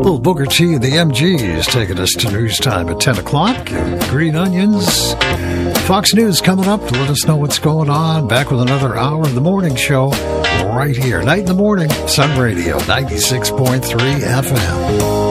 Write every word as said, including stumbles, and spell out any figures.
Little Booker T and the M Gs taking us to news time at ten o'clock. Green Onions. Fox News coming up to let us know what's going on. Back with another hour of the morning show right here. Night in the Morning, Sun Radio, ninety-six point three F M.